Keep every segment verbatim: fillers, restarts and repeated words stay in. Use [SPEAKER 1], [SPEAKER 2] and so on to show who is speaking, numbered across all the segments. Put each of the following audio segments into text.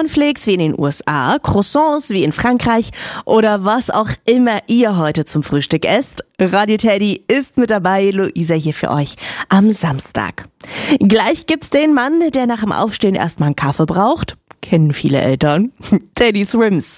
[SPEAKER 1] Cornflakes wie in den U S A, Croissants wie in Frankreich oder was auch immer ihr heute zum Frühstück esst. Radio Teddy ist mit dabei, Luisa hier für euch am Samstag. Gleich gibt's den Mann, der nach dem Aufstehen erstmal einen Kaffee braucht. Kennen viele Eltern. Teddy Swims.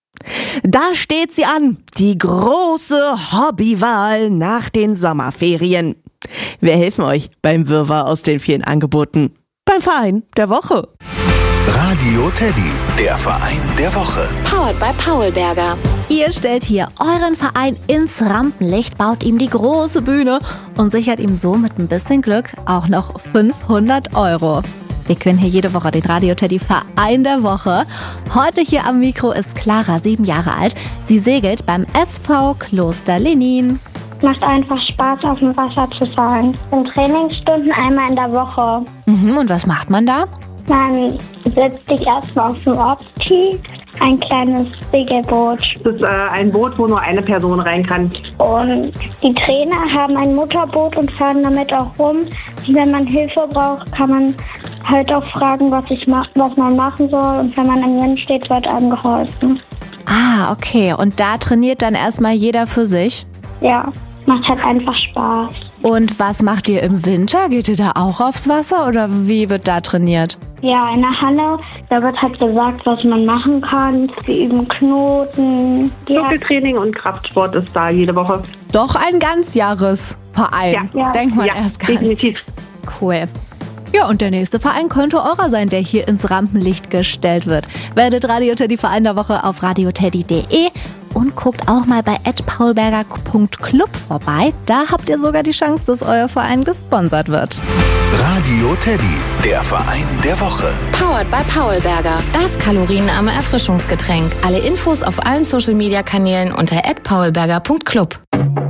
[SPEAKER 1] Da steht sie an, die große Hobbywahl nach den Sommerferien. Wir helfen euch beim Wirrwarr aus den vielen Angeboten. Beim Verein der Woche.
[SPEAKER 2] Radio Teddy, der Verein der Woche.
[SPEAKER 3] Powered by Paulberger.
[SPEAKER 4] Ihr stellt hier euren Verein ins Rampenlicht, baut ihm die große Bühne und sichert ihm so mit ein bisschen Glück auch noch fünfhundert Euro. Wir können hier jede Woche den Radio Teddy Verein der Woche. Heute hier am Mikro ist Clara, sieben Jahre alt. Sie segelt beim S V Kloster Lenin.
[SPEAKER 5] Macht einfach Spaß, auf dem Wasser zu sein. In Trainingsstunden einmal in der Woche.
[SPEAKER 4] Mhm, und was macht man da?
[SPEAKER 5] Man setzt sich erstmal auf dem Opti, ein kleines Segelboot.
[SPEAKER 6] Das ist äh, ein Boot, wo nur eine Person rein kann.
[SPEAKER 5] Und die Trainer haben ein Motorboot und fahren damit auch rum. Und wenn man Hilfe braucht, kann man halt auch fragen, was, ich mach, was man machen soll. Und wenn man im Wind steht, wird einem geholfen.
[SPEAKER 4] Ah, okay. Und da trainiert dann erstmal jeder für sich?
[SPEAKER 5] Ja, macht halt einfach Spaß.
[SPEAKER 4] Und was macht ihr im Winter? Geht ihr da auch aufs Wasser oder wie wird da trainiert?
[SPEAKER 5] Ja, in der Halle, da wird halt gesagt, was man machen kann. Wir üben Knoten.
[SPEAKER 6] Zirkeltraining und Kraftsport ist da jede Woche.
[SPEAKER 4] Doch ein Ganzjahresverein.
[SPEAKER 6] Ja,
[SPEAKER 5] ja.
[SPEAKER 4] Denkt man
[SPEAKER 6] ja,
[SPEAKER 4] erst gar nicht.
[SPEAKER 6] definitiv.
[SPEAKER 4] Cool. Ja, und der nächste Verein könnte eurer sein, der hier ins Rampenlicht gestellt wird. Werdet Radio Teddy Verein der Woche auf radioteddy punkt de und guckt auch mal bei at paulberger punkt club vorbei. Da habt ihr sogar die Chance, dass euer Verein gesponsert wird.
[SPEAKER 2] Radio Teddy, der Verein der Woche.
[SPEAKER 3] Powered by Paulberger. Das kalorienarme Erfrischungsgetränk. Alle Infos auf allen Social Media Kanälen unter at paulberger punkt club.